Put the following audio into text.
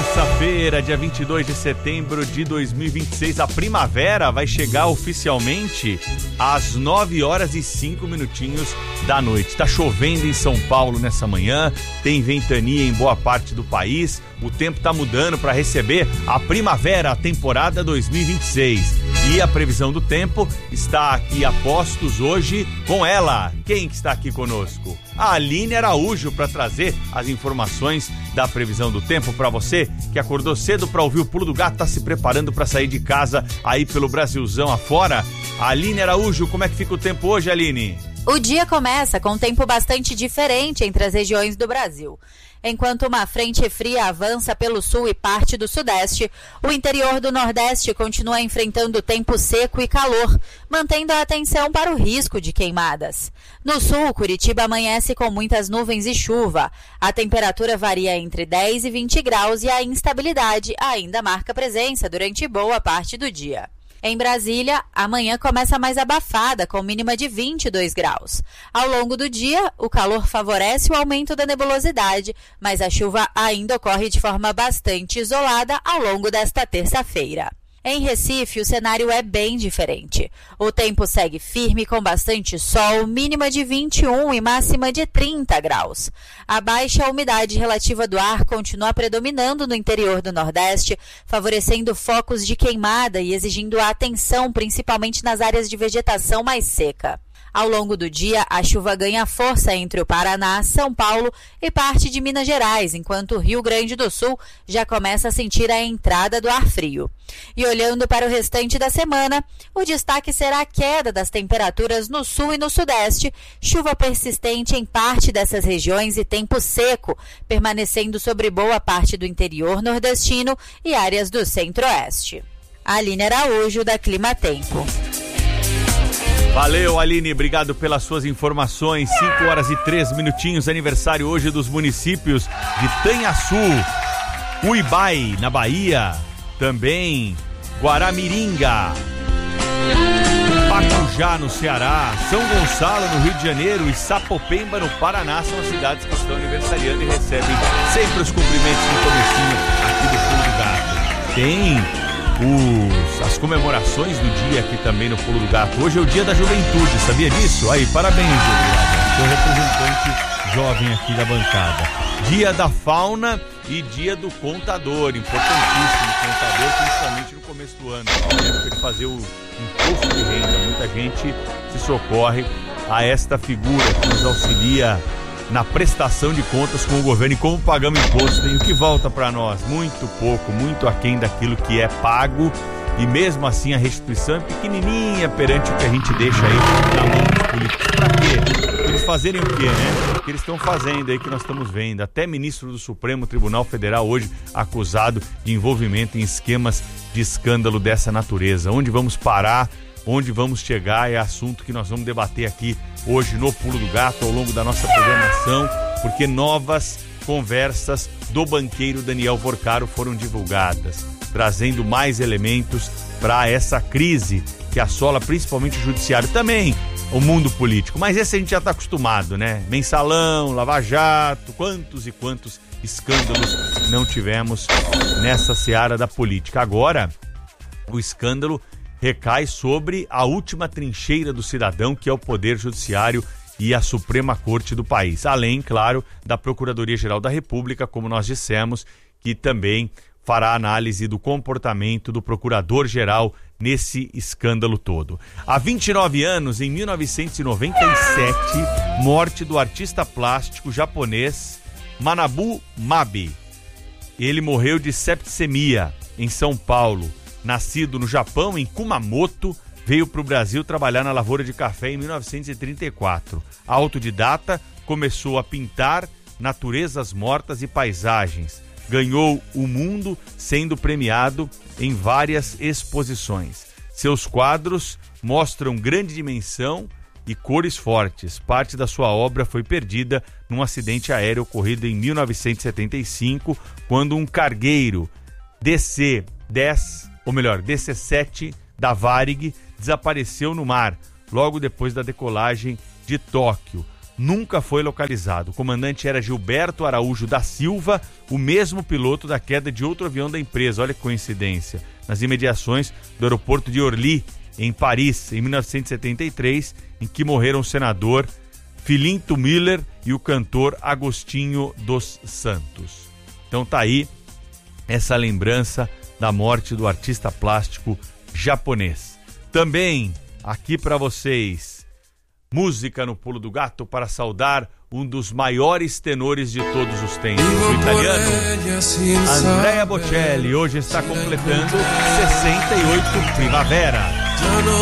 Terça-feira, dia 22 de setembro de 2026, a primavera vai chegar oficialmente às 9h05 da noite. Tá chovendo em São Paulo nessa manhã, tem ventania em boa parte do país, o tempo tá mudando para receber a primavera, a temporada 2026. E a previsão do tempo está aqui a postos hoje com ela. Quem que está aqui conosco? A Aline Araújo, para trazer as informações da previsão do tempo para você que acordou cedo para ouvir o Pulo do Gato, tá se preparando para sair de casa aí pelo Brasilzão afora. Aline Araújo, como é que fica o tempo hoje, Aline? O dia começa com um tempo bastante diferente entre as regiões do Brasil. Enquanto uma frente fria avança pelo sul e parte do sudeste, o interior do nordeste continua enfrentando tempo seco e calor, mantendo a atenção para o risco de queimadas. No sul, Curitiba amanhece com muitas nuvens e chuva. A temperatura varia entre 10 e 20 graus e a instabilidade ainda marca presença durante boa parte do dia. Em Brasília, amanhã começa mais abafada, com mínima de 22 graus. Ao longo do dia, o calor favorece o aumento da nebulosidade, mas a chuva ainda ocorre de forma bastante isolada ao longo desta terça-feira. Em Recife, o cenário é bem diferente. O tempo segue firme com bastante sol, mínima de 21 e máxima de 30 graus. A baixa umidade relativa do ar continua predominando no interior do Nordeste, favorecendo focos de queimada e exigindo atenção, principalmente nas áreas de vegetação mais seca. Ao longo do dia, a chuva ganha força entre o Paraná, São Paulo e parte de Minas Gerais, enquanto o Rio Grande do Sul já começa a sentir a entrada do ar frio. E olhando para o restante da semana, o destaque será a queda das temperaturas no sul e no sudeste, chuva persistente em parte dessas regiões e tempo seco, permanecendo sobre boa parte do interior nordestino e áreas do centro-oeste. Aline Araújo, da Clima Tempo. Valeu, Aline, obrigado pelas suas informações. 5h03, aniversário hoje dos municípios de Tanhaçu, Uibai, na Bahia, também Guaramiringa, Pacujá, no Ceará, São Gonçalo, no Rio de Janeiro e Sapopemba, no Paraná, são as cidades que estão aniversariando e recebem sempre os cumprimentos no comecinho aqui do Pulo do Gato. Tem as comemorações do dia aqui também no Pulo do Gato. Hoje é o dia da juventude, sabia disso? Aí, parabéns, Juliana, seu representante jovem aqui da bancada. Dia da fauna e dia do contador, importantíssimo, contador, principalmente no começo do ano, na época de fazer o imposto de renda. Muita gente se socorre a esta figura que nos auxilia na prestação de contas com o governo e como pagamos imposto, e o que volta para nós? Muito pouco, muito aquém daquilo que é pago, e mesmo assim a restituição é pequenininha perante o que a gente deixa aí na mão dos políticos. Pra quê? Eles fazerem o quê, né? O que eles estão fazendo aí que nós estamos vendo. Até ministro do Supremo Tribunal Federal hoje acusado de envolvimento em esquemas de escândalo dessa natureza. Onde vamos parar? Onde vamos chegar é assunto que nós vamos debater aqui hoje no Pulo do Gato ao longo da nossa programação, porque novas conversas do banqueiro Daniel Vorcaro foram divulgadas, trazendo mais elementos para essa crise que assola principalmente o judiciário, também o mundo político, mas esse a gente já está acostumado, né? Mensalão, Lava Jato, quantos e quantos escândalos não tivemos nessa seara da política. Agora, o escândalo recai sobre a última trincheira do cidadão, que é o Poder Judiciário e a Suprema Corte do país. Além, claro, da Procuradoria-Geral da República, como nós dissemos, que também fará análise do comportamento do Procurador-Geral nesse escândalo todo. Há 29 anos, em 1997, morte do artista plástico japonês Manabu Mabe. Ele morreu de septicemia em São Paulo. Nascido no Japão, em Kumamoto, veio para o Brasil trabalhar na lavoura de café em 1934. Autodidata, começou a pintar naturezas mortas e paisagens. Ganhou o mundo, sendo premiado em várias exposições. Seus quadros mostram grande dimensão e cores fortes. Parte da sua obra foi perdida num acidente aéreo ocorrido em 1975, quando um cargueiro DC-7 da Varig desapareceu no mar, logo depois da decolagem de Tóquio. nunca foi localizado. O comandante era Gilberto Araújo da Silva, o mesmo piloto da queda de outro avião da empresa, olha que coincidência, nas imediações do aeroporto de Orly, em Paris, em 1973, em que morreram o senador Filinto Miller e o cantor Agostinho dos Santos. Então tá aí essa lembrança da morte do artista plástico japonês. Também aqui para vocês, música no Pulo do Gato para saudar um dos maiores tenores de todos os tempos, o italiano Andrea Bocelli. Hoje está completando 68 primavera.